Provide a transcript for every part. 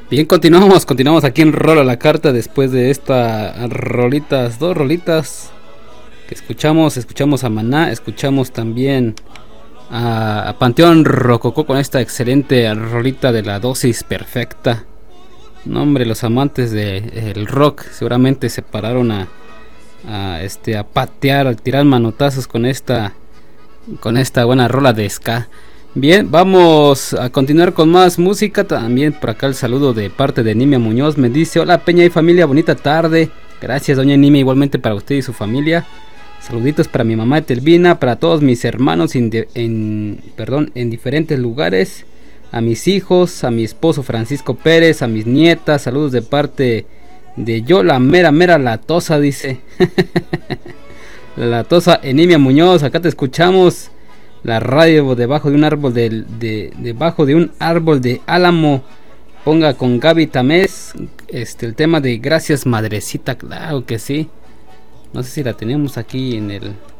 Bien, continuamos aquí en Rola la Carta después de estas rolitas, dos rolitas que escuchamos a Maná, escuchamos también a Panteón Rococó con esta excelente rolita de la dosis perfecta. No, hombre, los amantes del rock seguramente se pararon a patear, a tirar manotazos con esta buena rola de ska. Bien, vamos a continuar con más música. También por acá el saludo de parte de Nimia Muñoz. Me dice: hola Peña y familia, bonita tarde. Gracias doña Nimia, igualmente para usted y su familia. Saluditos para mi mamá Etelvina, para todos mis hermanos en diferentes lugares. A mis hijos, a mi esposo Francisco Pérez, a mis nietas. Saludos de parte de yo, la mera latosa, dice. La latosa Nimia Muñoz, acá te escuchamos. La radio debajo de un árbol debajo de un árbol de álamo. Ponga con Gaby Tamés el tema de Gracias Madrecita, claro que sí. No sé si la tenemos aquí en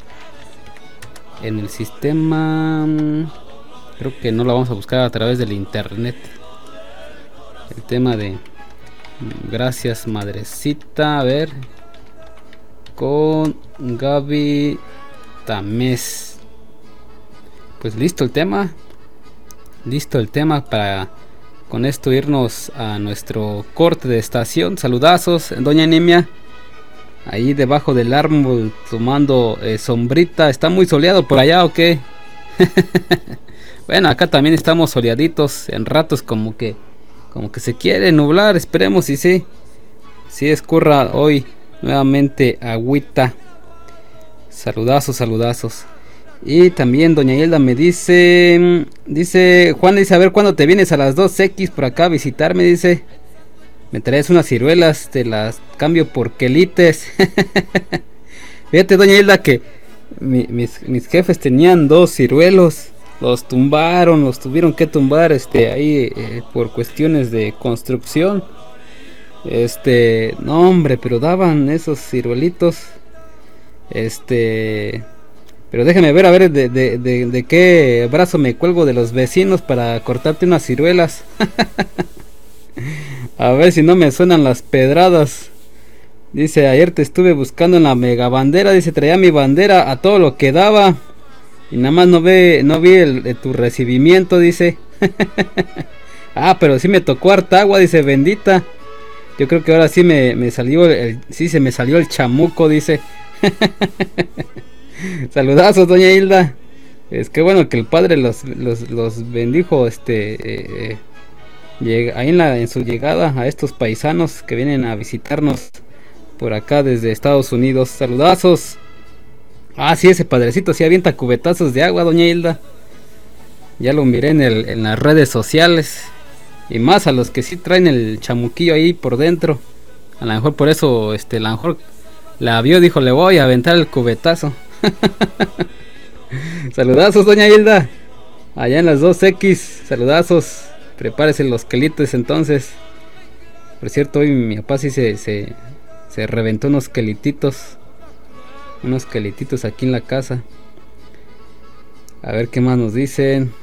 el sistema. Creo que no la vamos a buscar a través del internet. El tema de Gracias Madrecita, a ver, con Gaby Tamés. Pues listo el tema para con esto irnos a nuestro corte de estación. Saludazos, doña Nimia, ahí debajo del árbol tomando sombrita. ¿Está muy soleado por allá o qué? Bueno, acá también estamos soleaditos, en ratos como que se quiere nublar, esperemos y sí escurra hoy nuevamente agüita. Saludazos. Y también doña Hilda me dice Juan, dice, a ver cuándo te vienes a las 2X por acá a visitarme, dice. Me traes unas ciruelas, te las cambio por quelites. Fíjate doña Hilda que mis jefes tenían 2 ciruelos, los tuvieron que tumbar ahí por cuestiones de construcción. No hombre, pero daban esos ciruelitos. Pero déjame ver, a ver de qué brazo me cuelgo de los vecinos para cortarte unas ciruelas. A ver si no me suenan las pedradas. Dice, ayer te estuve buscando en la mega bandera. Dice, traía mi bandera a todo lo que daba. Y nada más no vi tu recibimiento, dice. Ah, pero sí me tocó harta agua, dice, bendita. Yo creo que ahora sí me salió se me salió el chamuco, dice. Saludazos doña Hilda. Es que bueno que el padre los bendijo ahí en su llegada a estos paisanos que vienen a visitarnos por acá desde Estados Unidos. Saludazos. Ah, sí, ese padrecito sí avienta cubetazos de agua, doña Hilda. Ya lo miré en las redes sociales. Y más a los que sí traen el chamuquillo ahí por dentro. A lo mejor por eso, a lo mejor la vio, dijo, le voy a aventar el cubetazo. Saludazos doña Hilda, allá en las 2X, saludazos. Prepárese los quelites entonces. Por cierto, hoy mi papá sí se reventó unos quelititos aquí en la casa. A ver qué más nos dicen.